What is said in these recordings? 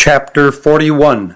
Chapter 41.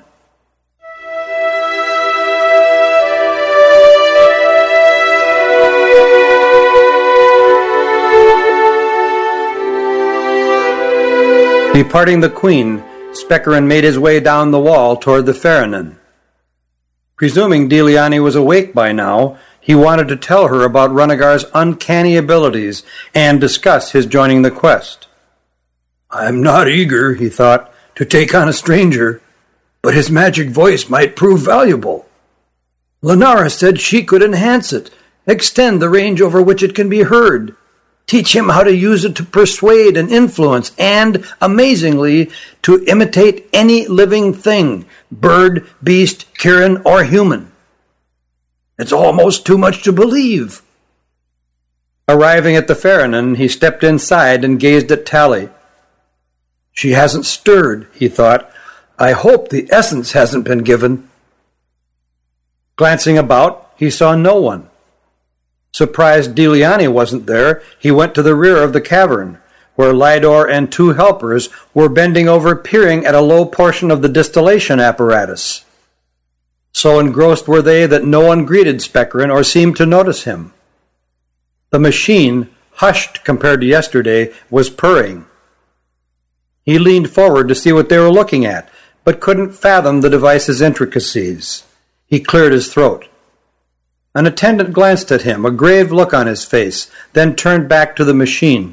Departing the Queen, Spekerin made his way down the wall toward the Ferrynen. Presuming Deliani was awake by now, he wanted to tell her about Runnegar's uncanny abilities and discuss his joining the quest. "I'm not eager," he thought, "to take on a stranger, but his magic voice might prove valuable. Lenara said she could enhance it, extend the range over which it can be heard, teach him how to use it to persuade and influence, and, amazingly, to imitate any living thing, bird, beast, Kirin, or human. It's almost too much to believe." Arriving at the Ferrynen, he stepped inside and gazed at Tally. "She hasn't stirred," he thought. "I hope the essence hasn't been given." Glancing about, he saw no one. Surprised Deliani wasn't there, he went to the rear of the cavern, where Lydor and two helpers were bending over peering at a low portion of the distillation apparatus. So engrossed were they that no one greeted Spekerin or seemed to notice him. The machine, hushed compared to yesterday, was purring. He leaned forward to see what they were looking at, but couldn't fathom the device's intricacies. He cleared his throat. An attendant glanced at him, a grave look on his face, then turned back to the machine.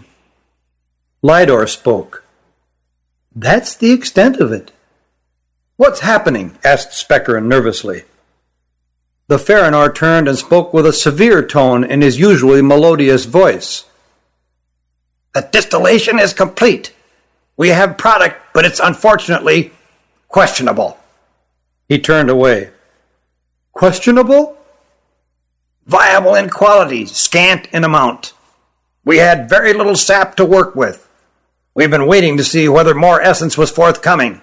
Lydor spoke. "That's the extent of it." "What's happening?" asked Spekerin nervously. The Ferrynar turned and spoke with a severe tone in his usually melodious voice. "The distillation is complete. We have product, but it's unfortunately questionable." He turned away. "Questionable?" "Viable in quality, scant in amount. We had very little sap to work with. We've been waiting to see whether more essence was forthcoming.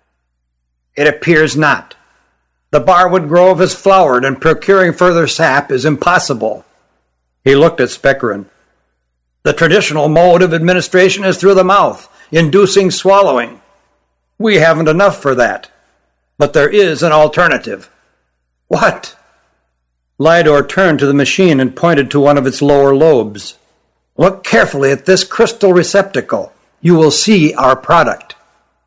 It appears not. The Barwood Grove has flowered, and procuring further sap is impossible." He looked at Spekerin. "The traditional mode of administration is through the mouth, inducing swallowing. We haven't enough for that. But there is an alternative." "What?" Lydor turned to the machine and pointed to one of its lower lobes. "Look carefully at this crystal receptacle. You will see our product."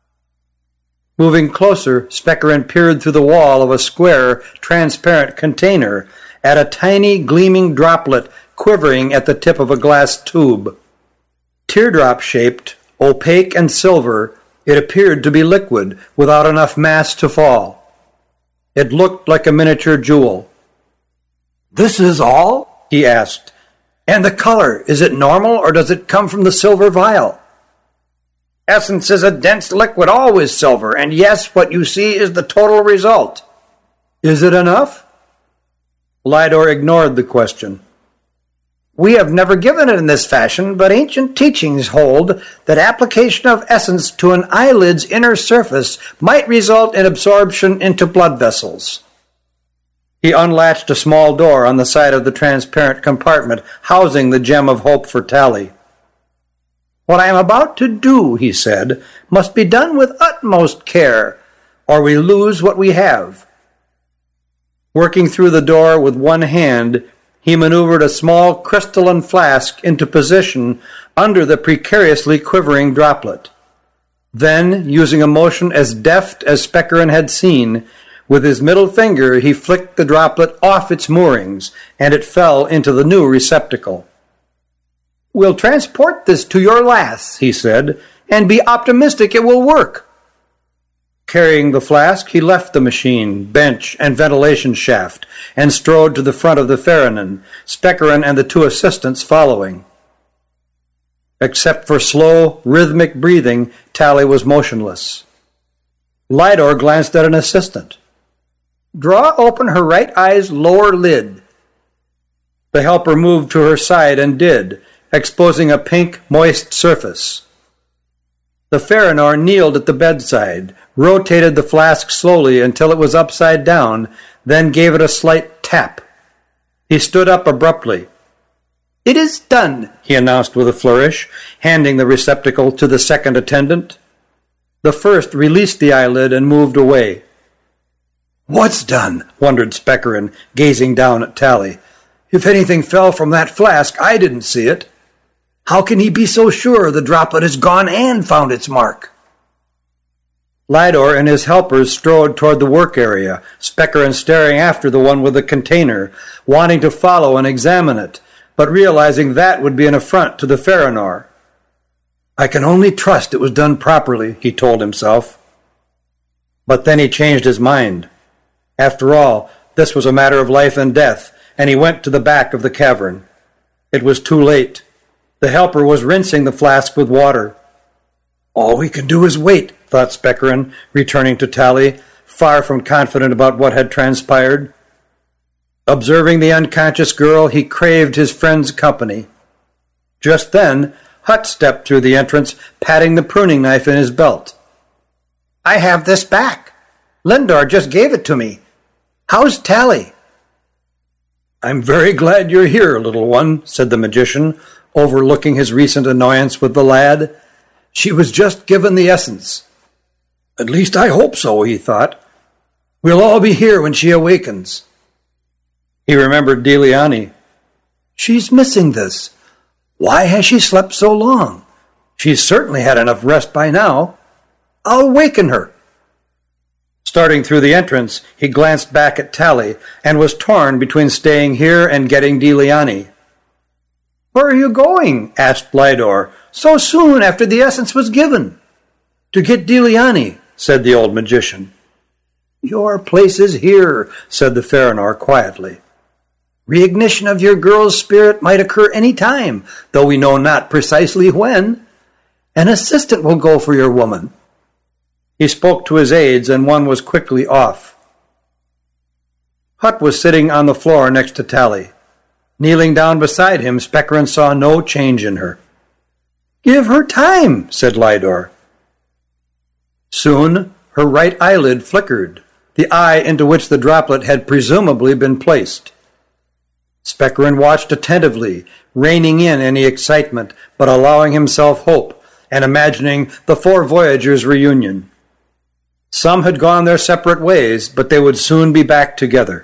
Moving closer, Spekerin peered through the wall of a square, transparent container at a tiny, gleaming droplet quivering at the tip of a glass tube. Teardrop-shaped, opaque and silver, it appeared to be liquid, without enough mass to fall. It looked like a miniature jewel. "This is all?" he asked. "And the color, is it normal, or does it come from the silver vial?" "Essence is a dense liquid, always silver, and yes, what you see is the total result." "Is it enough?" Lydor ignored the question. "We have never given it in this fashion, but ancient teachings hold that application of essence to an eyelid's inner surface might result in absorption into blood vessels." He unlatched a small door on the side of the transparent compartment housing the gem of hope for Tally. "What I am about to do," he said, "must be done with utmost care, or we lose what we have." Working through the door with one hand, he maneuvered a small crystalline flask into position under the precariously quivering droplet. Then, using a motion as deft as Spekerin had seen, with his middle finger he flicked the droplet off its moorings, and it fell into the new receptacle. "We'll transport this to your lass," he said, "and be optimistic it will work." Carrying the flask, he left the machine, bench, and ventilation shaft, and strode to the front of the Ferrynen, Spekerin and the two assistants following. Except for slow, rhythmic breathing, Tally was motionless. Lydor glanced at an assistant. "Draw open her right eye's lower lid." The helper moved to her side and did, exposing a pink, moist surface. The Ferrynar kneeled at the bedside, rotated the flask slowly until it was upside down, then gave it a slight tap. He stood up abruptly. "It is done," he announced with a flourish, handing the receptacle to the second attendant. The first released the eyelid and moved away. "What's done?" wondered Speckerin, gazing down at Tally. "If anything fell from that flask, I didn't see it. How can he be so sure the droplet has gone and found its mark?" Lydor and his helpers strode toward the work area, Speckerin staring after the one with the container, wanting to follow and examine it, but realizing that would be an affront to the Ferenor. "I can only trust it was done properly," he told himself. But then he changed his mind. After all, this was a matter of life and death, and he went to the back of the cavern. It was too late. The helper was rinsing the flask with water. "All we can do is wait," thought Speckerin, returning to Tally, far from confident about what had transpired. Observing the unconscious girl, he craved his friend's company. Just then, Hutt stepped through the entrance, patting the pruning knife in his belt. "I have this back. Lindor just gave it to me. How's Tally?" "I'm very glad you're here, little one," said the magician, overlooking his recent annoyance with the lad. "She was just given the essence." "At least I hope so," he thought. "We'll all be here when she awakens." He remembered Deliani. "She's missing this. Why has she slept so long? She's certainly had enough rest by now. I'll waken her." Starting through the entrance, he glanced back at Tally and was torn between staying here and getting Deliani. "Where are you going?" asked Lydor, "so soon after the essence was given?" "To get Deliani," said the old magician. "Your place is here," said the Ferenor quietly. "Reignition of your girl's spirit might occur any time, though we know not precisely when. An assistant will go for your woman." He spoke to his aides, and one was quickly off. Hutt was sitting on the floor next to Tally. Kneeling down beside him, Speckerin saw no change in her. "Give her time," said Lydor. Soon, her right eyelid flickered, the eye into which the droplet had presumably been placed. Speckerin watched attentively, reining in any excitement, but allowing himself hope, and imagining the four voyagers' reunion. Some had gone their separate ways, but they would soon be back together.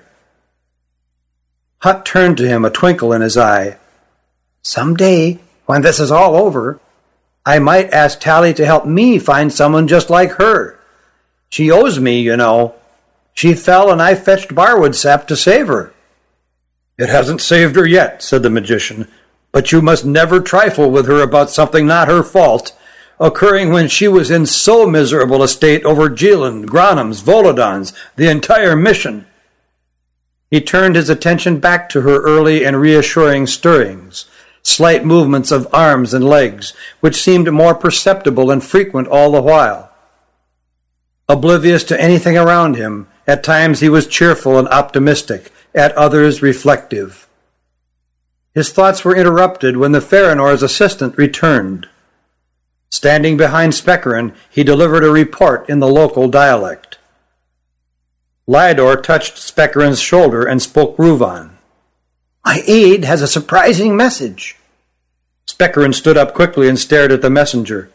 Hutt turned to him, a twinkle in his eye. "Some day, when this is all over, I might ask Tally to help me find someone just like her. She owes me, you know. She fell and I fetched barwood sap to save her." "It hasn't saved her yet," said the magician, "but you must never trifle with her about something not her fault, occurring when she was in so miserable a state over Jilin, Gronums, Volodons, the entire mission." He turned his attention back to her early and reassuring stirrings, slight movements of arms and legs, which seemed more perceptible and frequent all the while. Oblivious to anything around him, at times he was cheerful and optimistic, at others reflective. His thoughts were interrupted when the Ferenor's assistant returned. Standing behind Speckerin, he delivered a report in the local dialect. Lydor touched Speckerin's shoulder and spoke Ruvan. "My aide has a surprising message." Speckerin stood up quickly and stared at the messenger.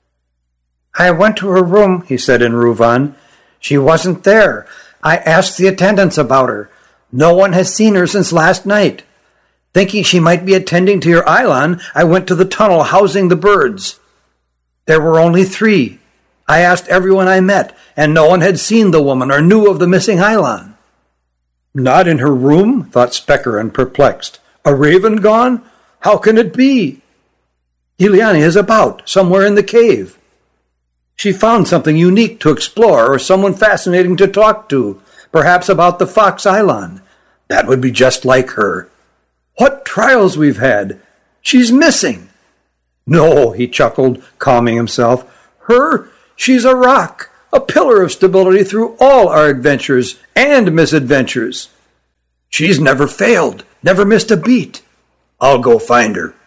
"I went to her room," he said in Ruvan. "She wasn't there. I asked the attendants about her. No one has seen her since last night. Thinking she might be attending to your Eilon, I went to the tunnel housing the birds. There were only 3. I asked everyone I met, and no one had seen the woman or knew of the missing Eilon." "Not in her room?" thought Speckerin, perplexed. "A raven gone? How can it be?" "Deliani is about, somewhere in the cave. She found something unique to explore, or someone fascinating to talk to, perhaps about the Fox Eilon. That would be just like her. What trials we've had! She's missing." "No," he chuckled, calming himself. "Her? She's a rock, a pillar of stability through all our adventures and misadventures. She's never failed, never missed a beat. I'll go find her."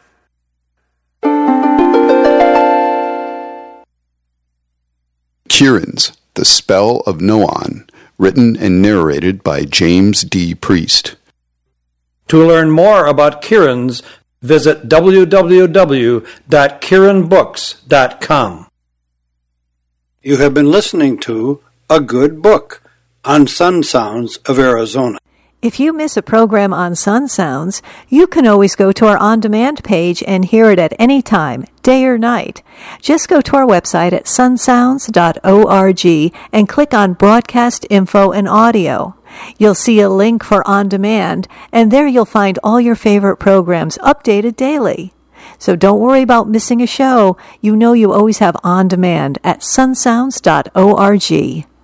Kieran's The Spell of Noan, written and narrated by James D. Priest. To learn more about Kieran's, visit www.kieranbooks.com. You have been listening to A Good Book on Sun Sounds of Arizona. If you miss a program on Sun Sounds, you can always go to our on-demand page and hear it at any time, day or night. Just go to our website at sunsounds.org and click on Broadcast Info and Audio. You'll see a link for On Demand, and there you'll find all your favorite programs updated daily. So don't worry about missing a show. You know you always have On Demand at sunsounds.org.